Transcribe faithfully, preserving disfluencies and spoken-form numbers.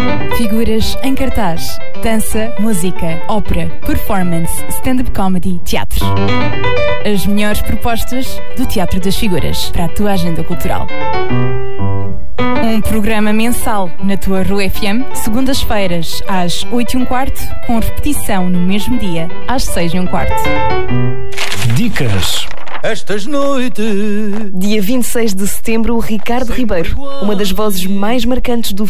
Figuras em cartaz: dança, música, ópera, performance, stand-up comedy, teatro. As melhores propostas do Teatro das Figuras para a tua agenda cultural. Um programa mensal na tua R U F M, segundas-feiras às oito e um quarto, com repetição no mesmo dia às seis e um quarto. Dicas. Estas noites. Dia vinte e seis de setembro, Ricardo Ribeiro, uma das vozes mais marcantes do